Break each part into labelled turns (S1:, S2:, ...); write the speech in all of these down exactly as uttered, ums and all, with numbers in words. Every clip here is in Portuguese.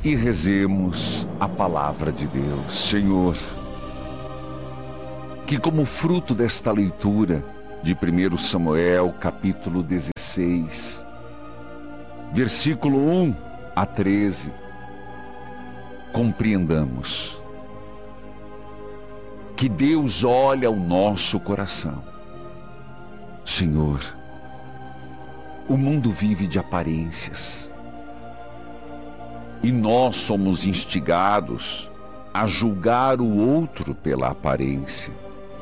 S1: e rezemos a palavra de Deus. Senhor, que como fruto desta leitura de primeiro Samuel, capítulo dezesseis, versículo um a treze, compreendamos que Deus olha o nosso coração. Senhor, o mundo vive de aparências e nós somos instigados a julgar o outro pela aparência.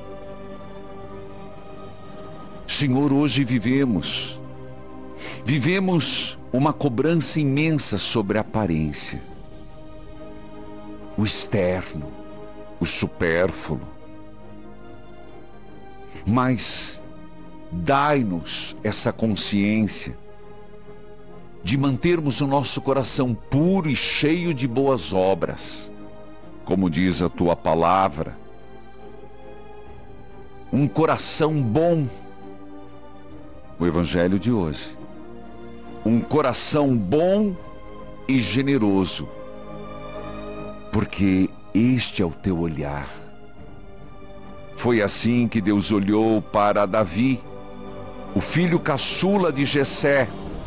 S1: Senhor, hoje vivemos, vivemos uma cobrança imensa sobre a aparência, o externo, o supérfluo. Mas dai-nos essa consciência de mantermos o nosso coração puro e cheio de boas obras, como diz a tua palavra, um coração bom. O evangelho de hoje, um coração bom e generoso, porque este é o teu olhar. Foi assim que Deus olhou para Davi, o filho caçula de Jessé,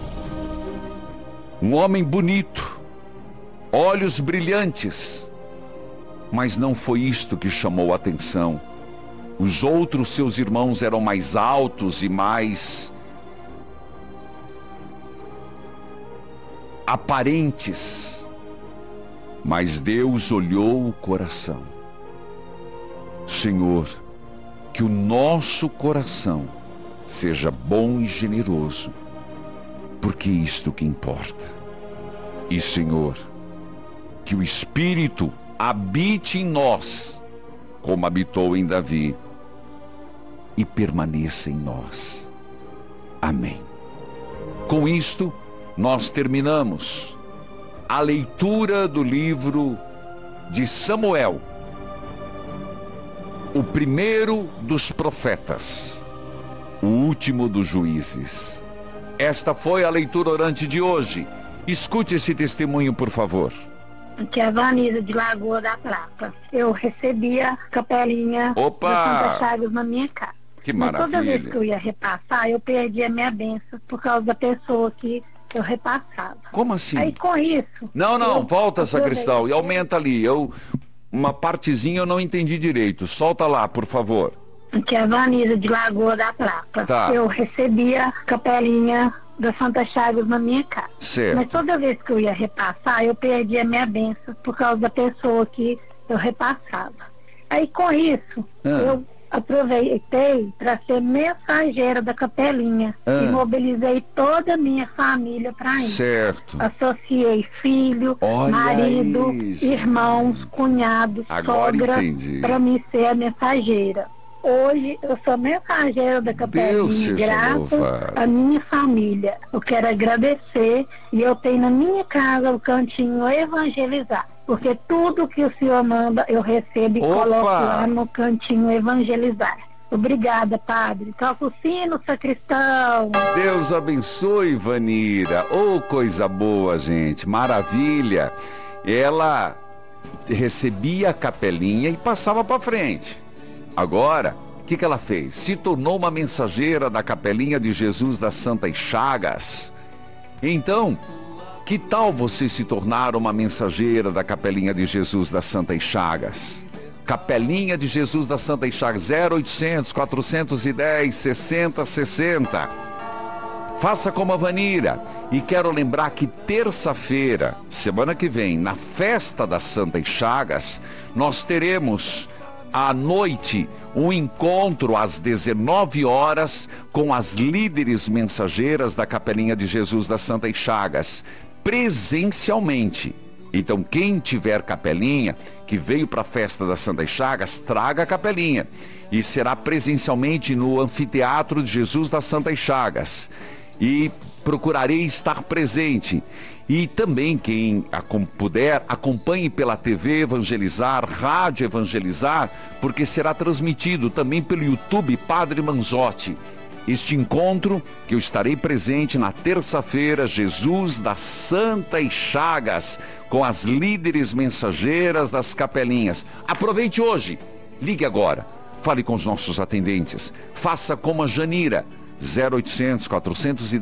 S1: um homem bonito, olhos brilhantes, mas não foi isto que chamou a atenção. Os outros seus irmãos eram mais altos e mais aparentes, mas Deus olhou o coração. Senhor, que o nosso coração seja bom e generoso, porque é isto que importa. E Senhor, que o Espírito habite em nós, como habitou em Davi, e permaneça em nós. Amém. Com isto, nós terminamos a leitura do livro de Samuel, o primeiro dos profetas, o último dos juízes. Esta foi a leitura orante de hoje. Escute esse testemunho, por favor.
S2: Que é a Vanisa de Lagoa da Prata. Eu recebi a capelinha
S1: Opa!
S2: da Santa Chagas na minha casa.
S1: Que
S2: Mas
S1: maravilha.
S2: toda vez que eu ia repassar, eu perdia a minha bênção por causa da pessoa que eu repassava.
S1: Como assim?
S2: Aí com isso...
S1: Não, não,
S2: eu
S1: volta, sacristão, e
S2: aproveitei-
S1: aumenta ali. Eu, uma partezinha eu não entendi direito. Solta lá, por favor.
S2: Que é a Vanisa de Lagoa da Prata.
S1: Tá.
S2: Eu recebi a capelinha da Santa Chagas na minha casa.
S1: Certo.
S2: Mas toda vez que eu ia repassar, eu perdia a minha bênção por causa da pessoa que eu repassava. Aí com isso,
S1: Ah.
S2: eu aproveitei para ser mensageira da capelinha.
S1: Ah.
S2: E mobilizei toda a minha família para ir.
S1: Certo.
S2: Associei filho,
S1: Olha
S2: marido,
S1: aí, gente.
S2: irmãos, cunhados,
S1: Agora
S2: sogra,
S1: entendi.
S2: para mim ser a mensageira. Hoje eu sou mensageira da
S1: Deus
S2: capelinha,
S1: seja
S2: graças
S1: louvado.
S2: à minha família. Eu quero agradecer e eu tenho na minha casa o cantinho evangelizar. Porque tudo que o senhor manda eu recebo e
S1: Opa!
S2: coloco lá no cantinho evangelizar. Obrigada, padre. Toca o sino, sacristão.
S1: Deus abençoe, Vanira. Oh, coisa boa, gente. Maravilha. Ela recebia a capelinha e passava para frente. Agora, o que, que ela fez? Se tornou uma mensageira da capelinha de Jesus das Santas Chagas. Então, que tal você se tornar uma mensageira da capelinha de Jesus das Santas Chagas? Capelinha de Jesus das Santas Chagas, zero oitocentos, quatrocentos e dez, sessenta, sessenta. Faça como a Vanira. E quero lembrar que terça-feira, semana que vem, na festa das Santas Chagas, nós teremos à noite um encontro às dezenove horas com as líderes mensageiras da Capelinha de Jesus das Santas Chagas, presencialmente. Então quem tiver capelinha, que veio para a festa das Santas Chagas, traga a capelinha. E será presencialmente no Anfiteatro de Jesus das Santas Chagas. E procurarei estar presente. E também quem puder, acompanhe pela T V Evangelizar, Rádio Evangelizar, porque será transmitido também pelo YouTube Padre Manzotti. este encontro que eu estarei presente na terça-feira, Jesus das Santas Chagas, com as líderes mensageiras das capelinhas. Aproveite hoje, ligue agora, fale com os nossos atendentes, faça como a Janira, zero oitocentos, quatrocentos e